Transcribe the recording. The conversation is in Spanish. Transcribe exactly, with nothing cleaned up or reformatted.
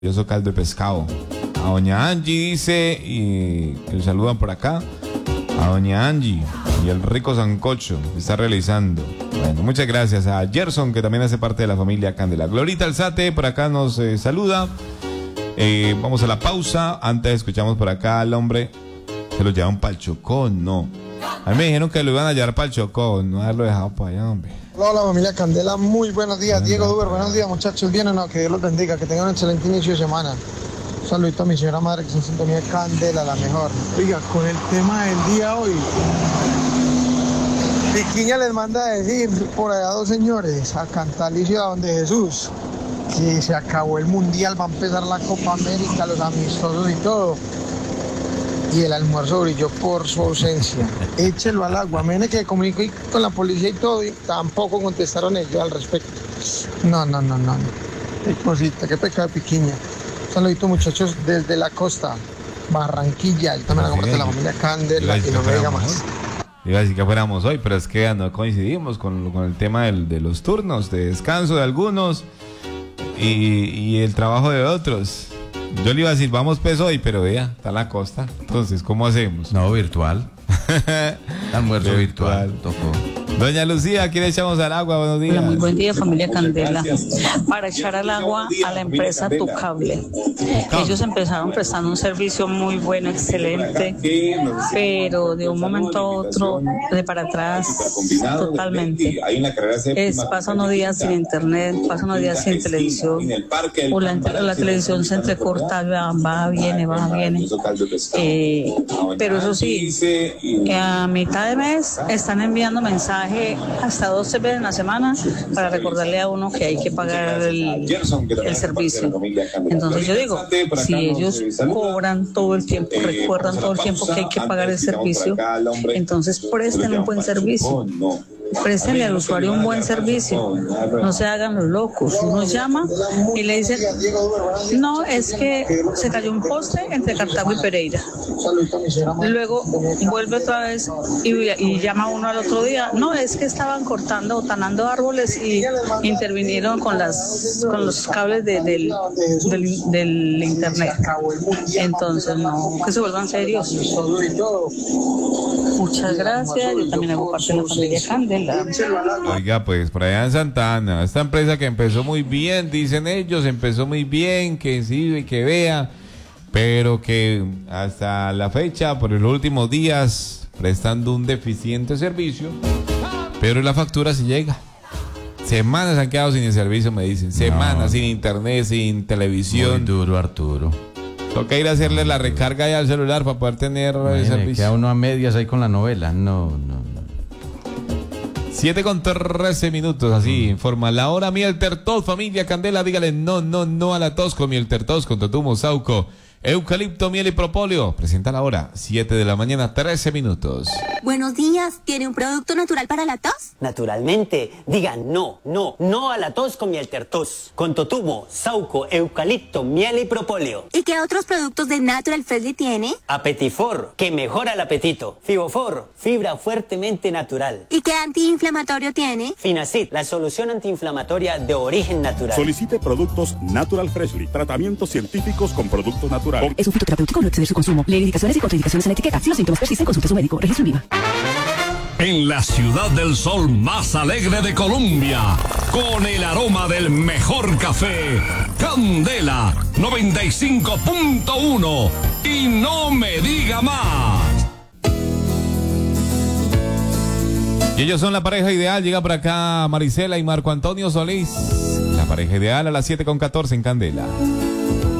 Yo soy caldo de pescado. A doña Angie dice, y que le saludan por acá. A doña Angie y el rico sancocho que está realizando. Bueno, muchas gracias a Gerson, que también hace parte de la familia Candela. Glorita Alzate por acá nos eh, saluda. Eh, vamos a la pausa. Antes escuchamos por acá al hombre. Se lo llevaron para el Chocó, no. A mí me dijeron que lo iban a llevar para el Chocó, no haberlo dejado para allá, hombre. Hola, familia Candela, muy buenos días. Diego Duber, buenos días, muchachos. ¿Bien o no? Que Dios los bendiga, que tengan un excelente inicio de semana. Un saludito a mi señora madre, que es en sintonía de Candela, la mejor. Oiga, con el tema del día hoy, Piquiña les manda a decir por allá dos señores, a Cantalicio y a donde Jesús, que se acabó el Mundial, va a empezar la Copa América, los amistosos y todo. Y el almuerzo brilló por su ausencia. Échelo al agua. Mene que comuniqué con la policía y todo, y tampoco contestaron ellos al respecto. No, no, no, no. Qué cosita, qué pecado de Piquiña. Un saludito, muchachos, desde la costa, Barranquilla. Yo también la comparto la familia Candela y no me diga más. Iba a decir que fuéramos hoy, pero es que no coincidimos con, con el tema del, de los turnos, de descanso de algunos y, y el trabajo de otros. Yo le iba a decir, vamos pues hoy, pero vea, está en la costa. Entonces, ¿cómo hacemos? No, virtual. Almuerzo virtual. virtual. Tocó. Doña Lucía, ¿quién echamos al agua? Buenos días. Hola, muy buen día, familia Candela. Para echar al agua a la empresa Tucable. Ellos empezaron prestando un servicio muy bueno, excelente, pero de un momento a otro, de para atrás, totalmente. Es, pasan unos días sin internet, pasan unos días sin televisión, o la, la televisión se entrecorta, va, va viene, va, viene. Eh, pero eso sí, a mitad de mes están enviando mensajes hasta doce veces en la semana para recordarle a uno que hay que pagar el, el servicio. Entonces yo digo, si ellos cobran todo el tiempo, recuerdan todo el tiempo que hay que pagar el servicio, entonces presten un buen servicio. Préstenle al usuario un buen servicio, no se hagan los locos. Uno llama y le dicen, no, es que se cayó un poste entre Cartago y Pereira. Luego vuelve otra vez y, y llama uno al otro día, no, es que estaban cortando o talando árboles y intervinieron con las con los cables de, del, del, del internet. Entonces, no, que se vuelvan serios. Muchas gracias, yo también hago parte de la familia Candela. Oiga, pues por allá en Santana, esta empresa que empezó muy bien, dicen ellos, empezó muy bien, que sí y que vea, pero que hasta la fecha, por los últimos días, prestando un deficiente servicio, pero la factura sí llega. Semanas han quedado sin el servicio, me dicen, semanas no. Sin internet, sin televisión. Muy duro, Arturo. Toca ir a hacerle la recarga ahí al celular para poder tener el servicio. Queda uno a medias ahí con la novela, no, no, no. siete con trece minutos, así informa la hora. Mielter Tos, familia Candela, dígale no, no, no a la tos con Mielter Tos, con Totumo, Sauco, eucalipto, miel y propóleo. Presenta la hora, siete de la mañana, trece minutos. Buenos días, ¿tiene un producto natural para la tos? Naturalmente, digan no, no, no a la tos con Mielter Tos, con Totumo, Sauco, eucalipto, miel y propóleo. ¿Y qué otros productos de Natural Freshly tiene? Apetifor, que mejora el apetito. Fibofor, fibra fuertemente natural. ¿Y qué antiinflamatorio tiene? Finacid, la solución antiinflamatoria de origen natural. Solicite productos Natural Freshly, tratamientos científicos con productos naturales. Es un fitoterapéutico, no exceder su consumo. Lee indicaciones y contraindicaciones en la etiqueta. Si los síntomas persisten, consulte a su médico. Registro en Viva. En la ciudad del sol más alegre de Colombia, con el aroma del mejor café, Candela noventa y cinco punto uno. Y no me diga más. Y ellos son la pareja ideal. Llega por acá Marisela y Marco Antonio Solís. La pareja ideal a las siete con catorce en Candela.